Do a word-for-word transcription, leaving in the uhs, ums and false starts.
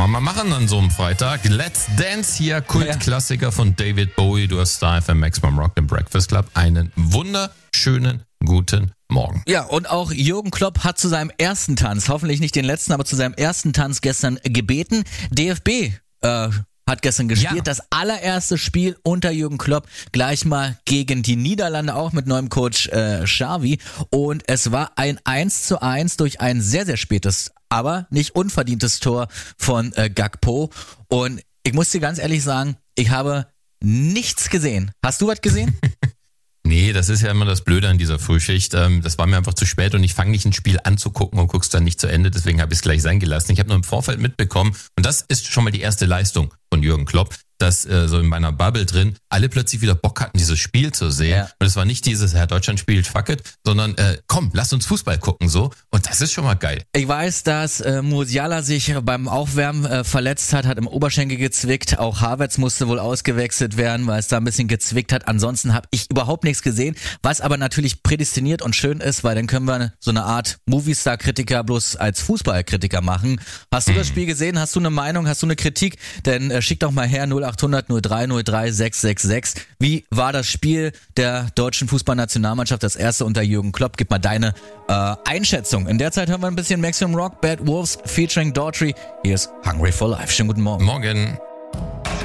wir mal machen an so einem Freitag. Let's Dance hier, Kultklassiker von David Bowie. Du hast Star F M Maximum Rock im Breakfast Club. Einen wunderschönen guten Morgen. Ja, und auch Jürgen Klopp hat zu seinem ersten Tanz, hoffentlich nicht den letzten, aber zu seinem ersten Tanz gestern gebeten. D F B äh, hat gestern gespielt, ja. Das allererste Spiel unter Jürgen Klopp, gleich mal gegen die Niederlande, auch mit neuem Coach äh, Xavi. Und es war ein eins zu eins durch ein sehr, sehr spätes, aber nicht unverdientes Tor von äh, Gakpo. Und ich muss dir ganz ehrlich sagen, ich habe nichts gesehen. Hast du was gesehen? Nee, das ist ja immer das Blöde an dieser Frühschicht. Das war mir einfach zu spät und ich fange nicht ein Spiel an zu gucken und guck's dann nicht zu Ende. Deswegen habe ich es gleich sein gelassen. Ich habe nur im Vorfeld mitbekommen und das ist schon mal die erste Leistung von Jürgen Klopp, dass äh, so in meiner Bubble drin alle plötzlich wieder Bock hatten, dieses Spiel zu sehen. Ja. Und es war nicht dieses, Herr Deutschland spielt, fuck it, sondern äh, komm, lass uns Fußball gucken so. Und das ist schon mal geil. Ich weiß, dass äh, Musiala sich beim Aufwärmen äh, verletzt hat, hat im Oberschenkel gezwickt. Auch Havertz musste wohl ausgewechselt werden, weil es da ein bisschen gezwickt hat. Ansonsten habe ich überhaupt nichts gesehen, was aber natürlich prädestiniert und schön ist, weil dann können wir so eine Art Movie-Star-Kritiker bloß als Fußballkritiker machen. Hast du mhm. das Spiel gesehen? Hast du eine Meinung? Hast du eine Kritik? Denn äh, schick doch mal her null acht hundert null drei null drei sechs sechs sechs. Wie war das Spiel der deutschen Fußballnationalmannschaft, das erste unter Jürgen Klopp? Gib mal deine äh, Einschätzung. In der Zeit hören wir ein bisschen Maximum Rock, Bad Wolves featuring Daughtry. Hier ist Hungry for Life. Schönen guten Morgen. Morgen.